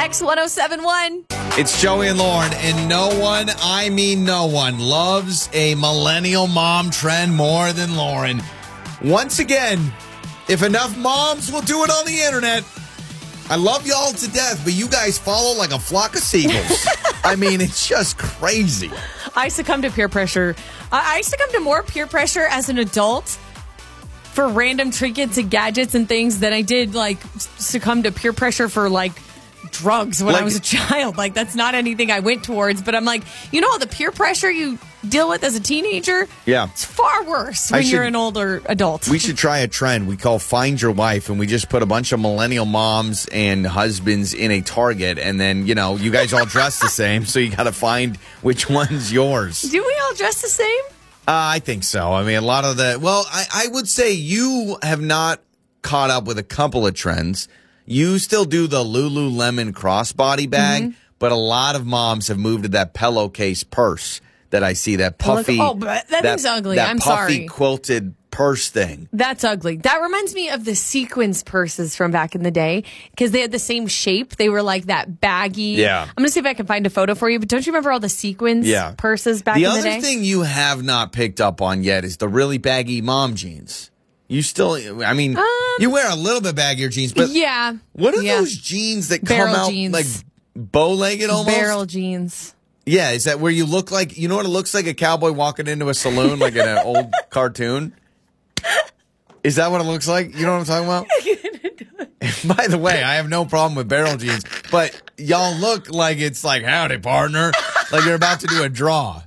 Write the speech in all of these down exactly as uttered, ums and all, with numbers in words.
X one oh seven one. It's Joey and Lauren, and no one, I mean no one, loves a millennial mom trend more than Lauren. Once again, if enough moms will do it on the internet, I love y'all to death, but you guys follow like a flock of seagulls. I mean, it's just crazy. I succumb to peer pressure. I succumb to more peer pressure as an adult for random trinkets and gadgets and things than I did, like, succumb to peer pressure for, like, drugs when like, I was a child. Like, that's not anything I went towards. But I'm like, you know, the peer pressure you deal with as a teenager? Yeah. It's far worse when should, you're an older adult. We should try a trend we call Find Your Wife, and we just put a bunch of millennial moms and husbands in a Target, and then, you know, you guys all dress the same, so you got to find which one's yours. Do we all dress the same? Uh, I think so. I mean, a lot of the, well, I, I would say you have not caught up with a couple of trends. You still do the Lululemon crossbody bag, mm-hmm. but a lot of moms have moved to that pillowcase purse that I see, that puffy. Oh, but that, that thing's ugly. That I'm puffy sorry. quilted purse thing. That's ugly. That reminds me of the sequins purses from back in the day because they had the same shape. They were like that baggy. Yeah. I'm going to see if I can find a photo for you, but don't you remember all the sequins yeah. purses back the in the day? The other thing you have not picked up on yet is the really baggy mom jeans. You still, I mean, um, you wear a little bit baggier jeans, but yeah. What are yeah. those jeans that Barrel come out jeans. like bow-legged almost? Barrel jeans. Yeah, is that where you look like, you know what it looks like, a cowboy walking into a saloon like in an old cartoon? Is that what it looks like? You know what I'm talking about? By the way, I have no problem with barrel jeans, but y'all look like it's like, howdy, partner, like you're about to do a draw.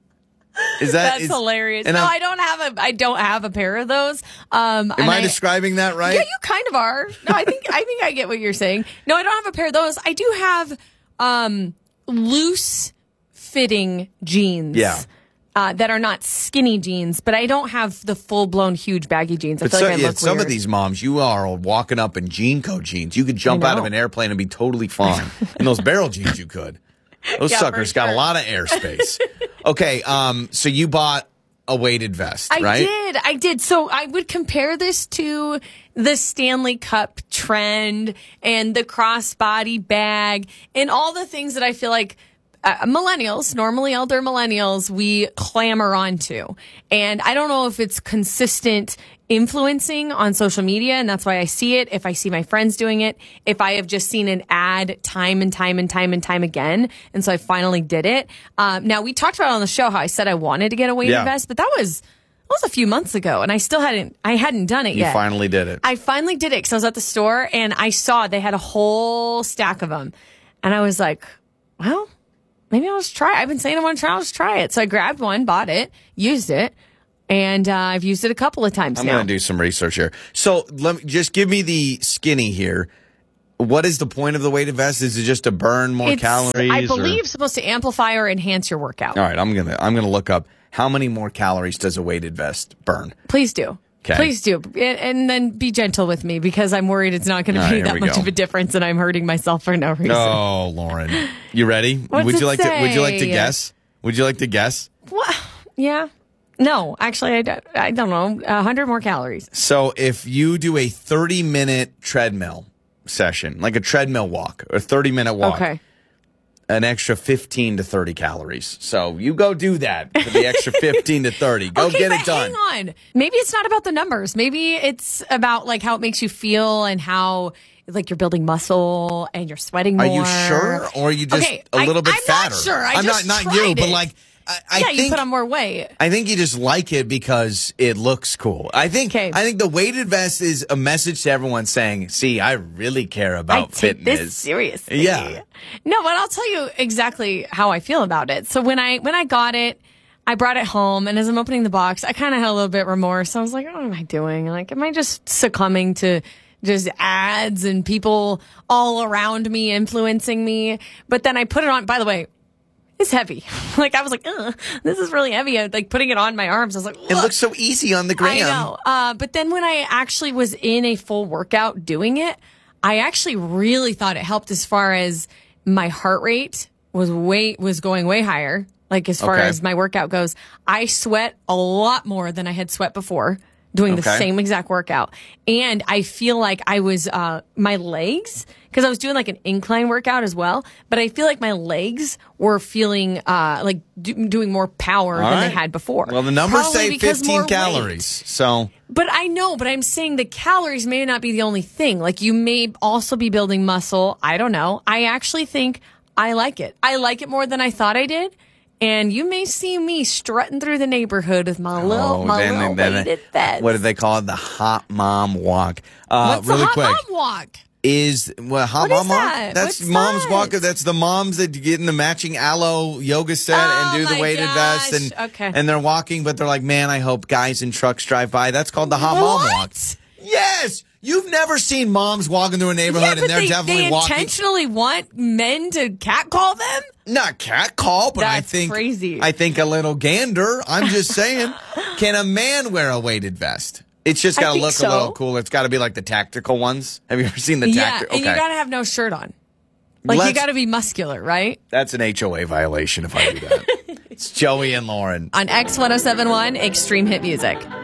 Is that That's is, hilarious. No, I'm, I don't have a I don't have a pair of those. Um, am I, I describing that right? Yeah, you kind of are. No, I think I think I get what you're saying. No, I don't have a pair of those. I do have um, loose fitting jeans. Yeah. Uh, that are not skinny jeans, but I don't have the full blown huge baggy jeans. I but feel so, like I yeah, look some weird. of these moms, you are walking up in jean coat jeans. You could jump out of an airplane and be totally fine. In those barrel jeans, you could. Those yeah, suckers sure. got a lot of airspace. Okay, um, so you bought a weighted vest, I right? did. I did. So I would compare this to the Stanley Cup trend and the crossbody bag and all the things that I feel like uh, millennials, normally elder millennials, we clamor onto. And I don't know if it's consistent influencing on social media, and that's why I see it. If I see my friends doing it, if I have just seen an ad time and time and time and time again, and so I finally did it. Um, now we talked about on the show how I said I wanted to get a weighted yeah. vest, but that was that was a few months ago, and I still hadn't I hadn't done it you yet. You finally did it. I finally did it because I was at the store and I saw they had a whole stack of them, and I was like, well, maybe I'll just try it. I've been saying I want to try. I'll just try it. So I grabbed one, bought it, used it. And uh, I've used it a couple of times I'm now. I'm going to do some research here. So let me just give me the skinny here. What is the point of the weighted vest? Is it just to burn more it's, calories? I believe or? supposed to amplify or enhance your workout. All right, I'm gonna I'm gonna look up how many more calories does a weighted vest burn. Please do. Okay. Please do. And, and then be gentle with me because I'm worried it's not going to be right, that much go. of a difference and I'm hurting myself for no reason. Oh, Lauren, you ready? What's would you it like to? Would you like to say? guess? Would you like to guess? What? Yeah. No, actually, I don't, I don't know. A hundred more calories. So if you do a thirty minute treadmill session, like a treadmill walk, or thirty minute walk, Okay. an extra fifteen to thirty calories. So you go do that for the extra fifteen to thirty. Go okay, get but it done. Hang on. Maybe it's not about the numbers. Maybe it's about like how it makes you feel and how like you're building muscle and you're sweating more. Are you sure, or are you just okay, a little I, bit I'm fatter? not sure. I I'm just not not tried you, but it. like I, I yeah, think you put on more weight. I think you just like it because it looks cool. I think Okay. I think the weighted vest is a message to everyone saying, "See, I really care about I take fitness." this seriously. Yeah. No, but I'll tell you exactly how I feel about it. So when I when I got it, I brought it home, and as I'm opening the box, I kind of had a little bit remorse. I was like, "What am I doing? Like, am I just succumbing to just ads and people all around me influencing me?" But then I put it on. By the way, it's heavy. Like, I was like, ugh, this is really heavy. I, like, putting it on my arms, I was like, It looks so easy on the gram. I know. Uh, but then when I actually was in a full workout doing it, I actually really thought it helped as far as my heart rate was way was going way higher. Like, as far Okay. as my workout goes, I sweat a lot more than I had sweat before doing the Okay. same exact workout. And I feel like I was, uh, my legs, because I was doing like an incline workout as well. But I feel like my legs were feeling uh, like do- doing more power All than right. they had before. Well, the numbers Probably say because more fifteen weight. calories. So, But I know, but I'm saying the calories may not be the only thing. Like you may also be building muscle. I don't know. I actually think I like it. I like it more than I thought I did. And you may see me strutting through the neighborhood with my little, oh, my then, little then, weighted vest. what do they call it? The hot mom walk. Uh, What's really the hot quick. mom walk? Is well, hot What mom is walk? that? That's What's mom's that? walk. That's the moms that get in the matching aloe yoga set Oh, and do the my weighted gosh. vest and Okay. and they're walking, but they're like, man, I hope guys in trucks drive by. That's called the hot mom What? walk. Yes, you've never seen moms walking through a neighborhood Yeah, and but they're they, definitely they walking. intentionally want men to catcall them? Not catcall, but I That's think crazy. I think a little gander. I'm just saying, can a man wear a weighted vest? It's just I got to think look so. a little cool. It's got to be like the tactical ones. Have you ever seen the Yeah, tactical? and you got to have no shirt on. Like, Let's- you got to be muscular, right? That's an H O A violation if I do that. It's Joey and Lauren. On X ten seventy-one, Extreme Hit Music.